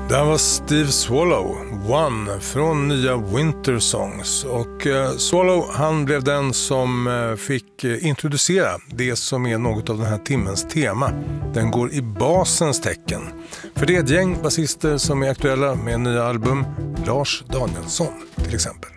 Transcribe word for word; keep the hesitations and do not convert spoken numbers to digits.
Det var Steve Swallow, One, från nya Winter Songs. Och eh, Swallow, han blev den som eh, fick eh, introducera det som är något av den här timmens tema. Den går i basens tecken. För det är ett gäng basister som är aktuella med nya album. Lars Danielsson till exempel.